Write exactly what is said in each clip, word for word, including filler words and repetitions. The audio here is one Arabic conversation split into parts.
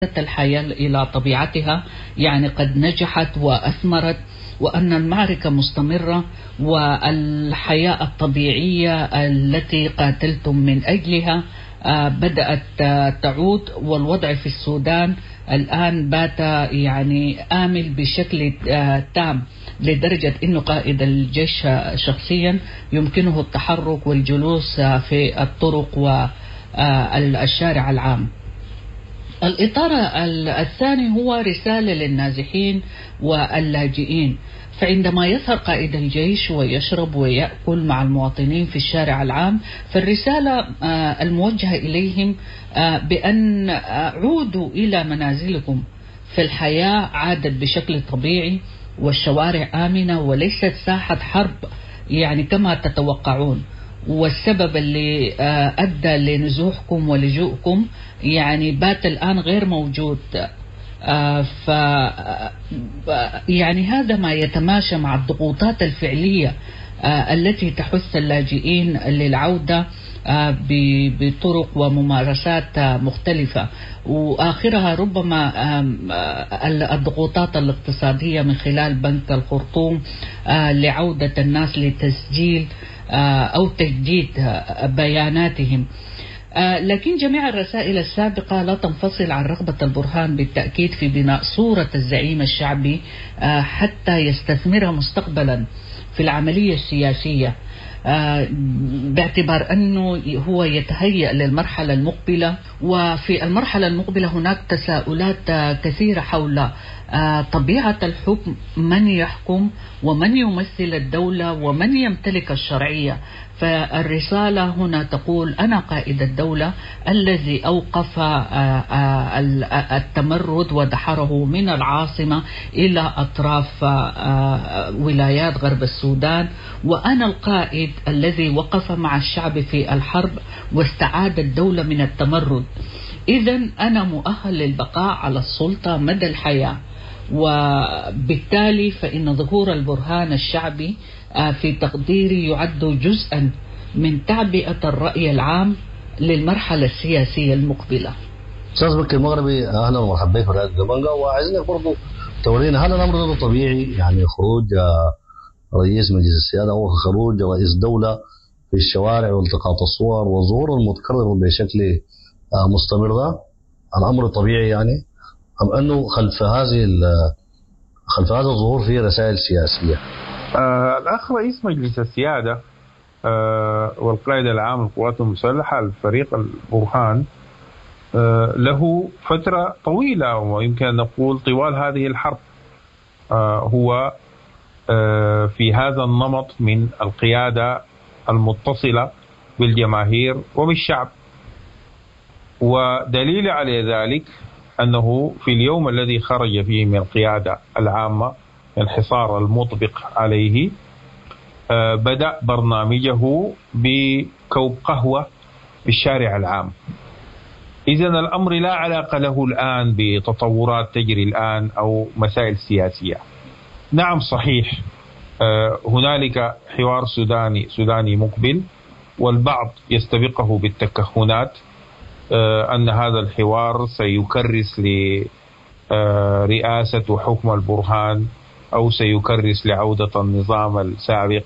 الحياة إلى طبيعتها، يعني قد نجحت وأثمرت، وأن المعركة مستمرة، والحياة الطبيعية التي قاتلتم من أجلها بدأت تعود. والوضع في السودان الآن بات يعني آمل بشكل تام، لدرجة أنه قائد الجيش شخصيا يمكنه التحرك والجلوس في الطرق والشارع العام. الإطار الثاني هو رسالة للنازحين واللاجئين، فعندما يسهر قائد الجيش ويشرب ويأكل مع المواطنين في الشارع العام، فالرسالة الموجهة إليهم بأن عودوا إلى منازلكم، فالحياة عادت بشكل طبيعي والشوارع آمنة وليست ساحة حرب يعني كما تتوقعون. والسبب اللي أدى لنزوحكم ولجوءكم يعني بات الآن غير موجود. ف يعني هذا ما يتماشى مع الضغوطات الفعلية التي تحث اللاجئين للعودة بطرق وممارسات مختلفة، وآخرها ربما الضغوطات الاقتصادية من خلال بنك الخرطوم لعودة الناس لتسجيل أو تجديد بياناتهم. لكن جميع الرسائل السابقة لا تنفصل عن رغبة البرهان بالتأكيد في بناء صورة الزعيم الشعبي حتى يستثمرها مستقبلا في العملية السياسية، باعتبار أنه هو يتهيأ للمرحلة المقبلة. وفي المرحلة المقبلة هناك تساؤلات كثيرة حول طبيعة الحكم، من يحكم ومن يمثل الدولة ومن يمتلك الشرعية. فالرسالة هنا تقول: أنا قائد الدولة الذي أوقف التمرد ودحره من العاصمة إلى أطراف ولايات غرب السودان، وأنا القائد الذي وقف مع الشعب في الحرب واستعاد الدولة من التمرد. إذن أنا مؤهل للبقاء على السلطة مدى الحياة، وبالتالي فإن ظهور البرهان الشعبي في تقديري يعد جزءا من تعبئة الرأي العام للمرحلة السياسية المقبلة. أستاذ بكر المغربي، أهلا ومرحبا بك في راديو دمنقة، وعايزينك برضو تورينا هل الأمر ده طبيعي، يعني خروج رئيس مجلس السيادة أو خروج رئيس دولة في الشوارع والتقاط الصور وظهور المتكرر بشكل مستمر، ده الأمر طبيعي يعني، أم أنه خلف هذه خلف هذا الظهور فيه رسائل سياسية؟ آه الأخ رئيس مجلس السيادة آه والقائد العام للقوات المسلحة الفريق البرهان آه له فترة طويلة، ويمكن أن نقول طوال هذه الحرب آه هو آه في هذا النمط من القيادة المتصلة بالجماهير وبالشعب. ودليل على ذلك أنه في اليوم الذي خرج فيه من القيادة العامة الحصار المطبق عليه بدأ برنامجه بكوب قهوة في الشارع العام. إذن الأمر لا علاقة له الآن بتطورات تجري الآن أو مسائل سياسية. نعم صحيح، هنالك حوار سوداني سوداني مقبل، والبعض يستبقه بالتكهنات أن هذا الحوار سيكرس لرئاسة وحكم البرهان أو سيكرس لعودة النظام السابق.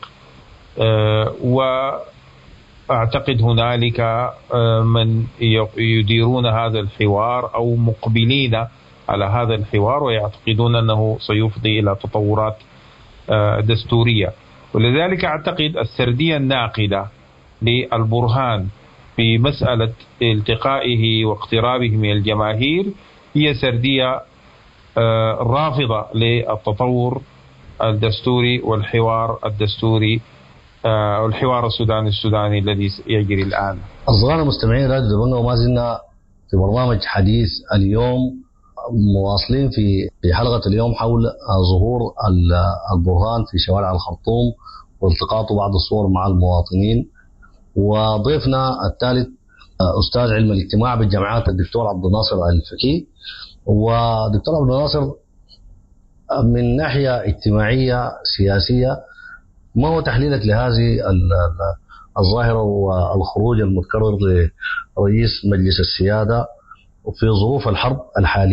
وأعتقد هنالك من يديرون هذا الحوار أو مقبلين على هذا الحوار ويعتقدون أنه سيفضي إلى تطورات دستورية. ولذلك أعتقد السردية الناقدة للبرهان في مسألة التقائه واقترابه من الجماهير هي سردية رافضة للتطور الدستوري والحوار الدستوري والحوار السوداني السوداني الذي يجري الآن. أصدقائنا المستمعين راديو دمنقة، وما زلنا في برنامج حديث اليوم، مواصلين في في حلقة اليوم حول ظهور البرهان في شوارع الخرطوم والتقاطه بعض الصور مع المواطنين. وضيفنا الثالث أستاذ علم الاجتماع بالجامعات الدكتور عبد الناصر الفكي. ودكتور عبد الناصر، من ناحية اجتماعية سياسية، ما هو تحليلك لهذه الظاهرة والخروج المتكرر لرئيس مجلس السيادة في ظروف الحرب الحالية؟